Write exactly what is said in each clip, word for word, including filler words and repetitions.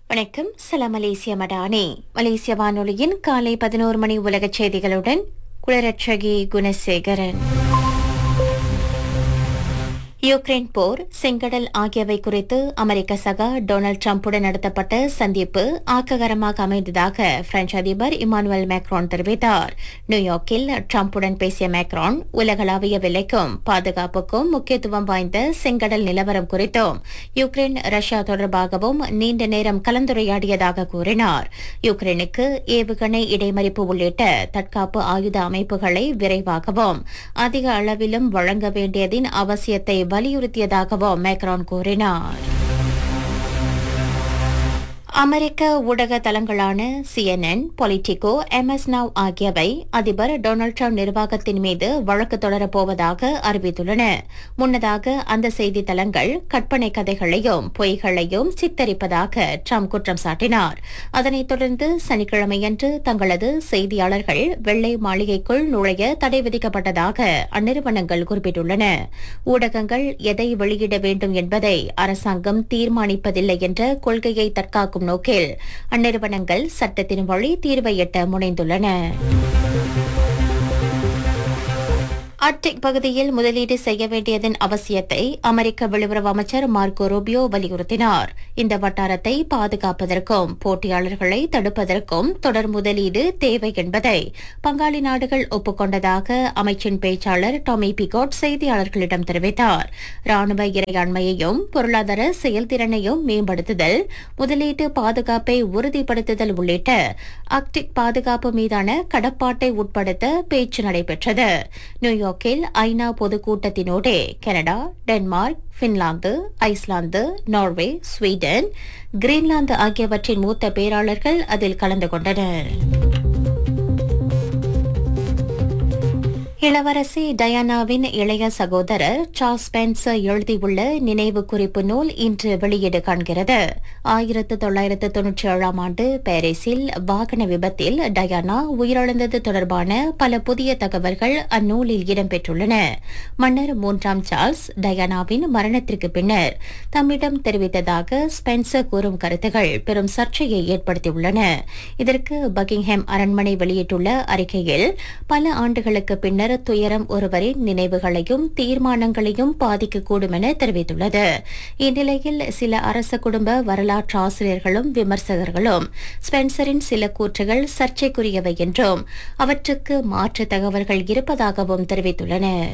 வணக்கம். சலாம் மலேசிய மடானி. மலேசிய வானொலியின் காலை பதினோரு மணி உலகச் செய்திகளுடன் குளரட்சகி குணசேகரன். யுக்ரைன் போர், செங்கடல் ஆகியவை குறித்து அமெரிக்க சகா டொனால்டு டிரம்புடன் நடத்தப்பட்ட சந்திப்பு ஆக்ககரமாக அமைந்ததாக பிரெஞ்சு அதிபர் இமானுவேல் மேக்ரான் தெரிவித்தார். நியூயார்க்கில் டிரம்புடன் பேசிய மேக்ரான், உலகளாவிய விலைக்கும் பாதுகாப்புக்கும் முக்கியத்துவம் வாய்ந்த செங்கடல் நிலவரம் குறித்தும் யுக்ரைன் ரஷ்யா தொடர்பாகவும் நீண்ட நேரம் கலந்துரையாடியதாக கூறினார். யுக்ரைனுக்கு ஏவுகணை இடைமறிப்பு உள்ளிட்ட தற்காப்பு ஆயுத அமைப்புகளை விரைவாகவும் அதிக அளவிலும் வழங்க வேண்டியதின் அவசியத்தை வலியுறுத்தியதாகவும் மேக்ரான் கூறினார். அமெரிக்க ஊடக தளங்களான சிஎன்என், பொலிட்டிகோ, எம்எஸ் நவ் ஆகியவை அதிபர் டொனால்டு டிரம்ப் நிர்வாகத்தின் மீது வழக்கு தொடரப்போவதாக அறிவித்துள்ளன. முன்னதாக அந்த செய்தி தளங்கள் கற்பனை கதைகளையும் பொய்களையும் சித்தரிப்பதாக டிரம்ப் குற்றம் சாட்டினார். அதனைத் தொடர்ந்து சனிக்கிழமையன்று தங்களது செய்தியாளர்கள் வெள்ளை மாளிகைக்குள் நுழைய தடை விதிக்கப்பட்டதாக அந்நிறுவனங்கள் குறிப்பிட்டுள்ளன. ஊடகங்கள் எதை வெளியிட வேண்டும் என்பதை அரசாங்கம் தீர்மானிப்பதில்லை என்ற கொள்கையை தற்காக்கும் நோக்கில் அந்நிறுவனங்கள் சட்டத்தின் வழி தீர்வை எட்ட முனைந்துள்ளன. ஆர்க்டிக் பகுதியில் முதலீடு செய்ய வேண்டியதன் அவசியத்தை அமெரிக்க வெளியுறவு அமைச்சர் மார்க்கோ ரூபியோ வலியுறுத்தினார். இந்த வட்டாரத்தை பாதுகாப்பதற்கும் போட்டியாளர்களை தடுப்பதற்கும் தொடர் முதலீடு தேவை என்பதை பங்காளி நாடுகள் ஒப்புக்கொண்டதாக அமைச்சின் பேச்சாளர் டாமி பிகோட் செய்தியாளர்களிடம் தெரிவித்தார். ராணுவ இறையாண்மையையும் பொருளாதார செயல்திறனையும் மேம்படுத்துதல், முதலீட்டு பாதுகாப்பை உறுதிப்படுத்துதல் உள்ளிட்ட ஆர்க்டிக் பாதுகாப்பு மீதான கடப்பாட்டை உட்படுத்த பேச்சு நடைபெற்றது. நியூயார்க் ஐநா பொதுக்கூட்டத்தினோடு Canada, Denmark, Finland, Iceland, Norway, Sweden, Greenland ஆகியவற்றின் மூத்த பேராளர்கள் அதில் கலந்து கொண்டனர். இளவரசி டயானாவின் இளைய சகோதரர் சார்ல்ஸ் ஸ்பென்சர் எழுதியுள்ள நினைவு குறிப்பு நூல் இன்று வெளியீடு காண்கிறது. ஆயிரத்து தொள்ளாயிரத்து தொன்னூற்றி ஏழாம் ஆண்டு பாரிஸில் வாகன விபத்தில் டயானா உயிரிழந்தது தொடர்பான பல புதிய தகவல்கள் அந்நூலில் இடம்பெற்றுள்ளன. மன்னர் மூன்றாம் சார்ல்ஸ் டயானாவின் மரணத்திற்கு பின்னர் தம்மிடம் தெரிவித்ததாக ஸ்பென்சர் கூறும் கருத்துகள் பெரும் சர்ச்சையை ஏற்படுத்தியுள்ளன. இதற்கு பக்கிங்ஹாம் அரண்மனை வெளியிட்டுள்ள அறிக்கையில், பல ஆண்டுகளுக்கு பின்னர் துயரம் ஒருவரின் நினைவுகளையும் தீர்மானங்களையும் பாதிக்கக்கூடும் என தெரிவித்துள்ளது. இந்நிலையில் சில அரச குடும்ப வரலாற்று ஆசிரியர்களும் விமர்சகர்களும் ஸ்பென்சரின் சில கூற்றுகள் சர்ச்சைக்குரியவை என்றும் அவற்றுக்கு மாற்று தகவல்கள் இருப்பதாகவும் தெரிவித்துள்ளனர்.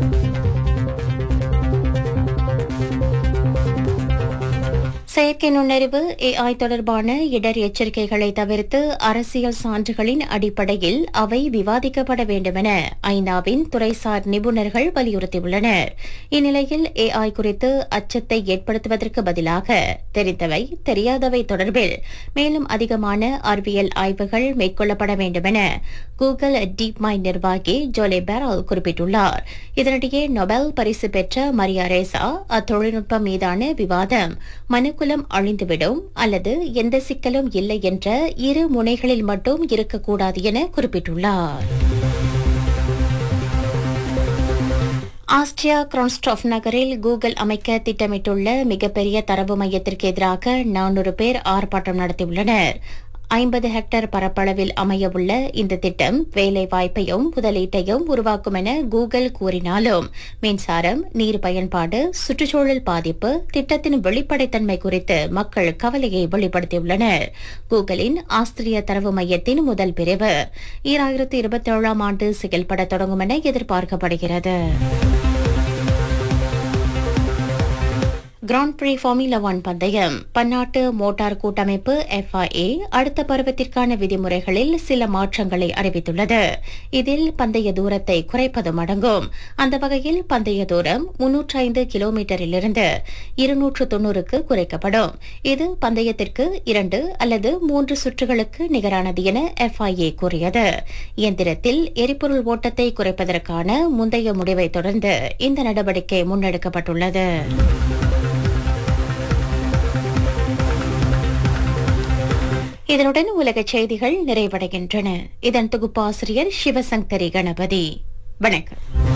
செயற்கை நுண்ணறிவு ஏஐ தொடர்பான இடர் எச்சரிக்கைகளை தவிர்த்து அரசியல் சான்றுகளின் அடிப்படையில் அவை விவாதிக்கப்பட வேண்டுமென ஐநாவின் துறைசார் நிபுணர்கள் வலியுறுத்தியுள்ளனர். இந்நிலையில் ஏஐ குறித்து அச்சத்தை ஏற்படுத்துவதற்கு பதிலாக தெரிந்தவை தெரியாதவை தொடர்பில் மேலும் அதிகமான அறிவியல் ஆய்வுகள் மேற்கொள்ளப்பட வேண்டுமென கூகுள் டீப் மைண்ட் நிர்வாகி ஜோலே பேரல் குறிப்பிட்டுள்ளார். இதனிடையே நொபேல் பரிசு பெற்ற மரியா ரேசா அத்தொழில்நுட்பம் மீதான விவாதம் மனுக்குலம் அழிந்துவிடும் அல்லது எந்த சிக்கலும் இல்லை என்ற இரு முனைகளில் மட்டும் இருக்கக்கூடாது என குறிப்பிட்டுள்ளார். ஆஸ்ட்ரியா கிரான்ஸ்டாஃப் நகரில் கூகுள் அமைக்க திட்டமிட்டுள்ள மிகப்பெரிய தரவு மையத்திற்கு எதிராக நானூறு பேர் ஆர்ப்பாட்டம் நடத்தியுள்ளனர். ஐம்பது ஹெக்டேர் பரப்பளவில் அமையவுள்ள இந்த திட்டம் வேலை வாய்ப்பையும் முதலீட்டையும் உருவாக்கும் என கூகுள் கூறினாலும் மின்சாரம், நீர் பயன்பாடு, சுற்றுச்சூழல் பாதிப்பு, திட்டத்தின் வெளிப்படைத்தன்மை குறித்து மக்கள் கவலையை வெளிப்படுத்தியுள்ளனர். கூகுளின் ஆஸ்திரிய தரவு மையத்தின் முதல் பிரிவு ஈராயிரத்து இருபத்தி ஏழாம் ஆண்டு செயல்பட தொடங்கும் என எதிர்பார்க்கப்படுகிறது. கிராண்ட் பிரி ஃபார்முலா ஒன் பந்தயம். பன்னாட்டு மோட்டார் கூட்டமைப்பு எஃப்ஐஏ அடுத்த பருவத்திற்கான விதிமுறைகளில் சில மாற்றங்களை அறிவித்துள்ளது. இதில் பந்தய தூரத்தை குறைப்பதும் அடங்கும். அந்த வகையில் பந்தய தூரம் முன்னூற்று ஐந்து கிலோமீட்டரிலிருந்து இருநூற்று தொன்னூறுக்கு குறைக்கப்படும். இது பந்தயத்திற்கு இரண்டு அல்லது மூன்று சுற்றுகளுக்கு நிகரானது என எஃப்ஐஏ கூறியது. இயந்திரத்தில் எரிபொருள் ஓட்டத்தை குறைப்பதற்கான முந்தைய முடிவை தொடர்ந்து இந்த நடவடிக்கை முன்னெடுக்கப்பட்டுள்ளது. இதனுடன் உலகச் செய்திகள் நிறைவடைகின்றன. இதன் தொகுப்பாசிரியர் சிவசங்கரி கணபதி. வணக்கம்.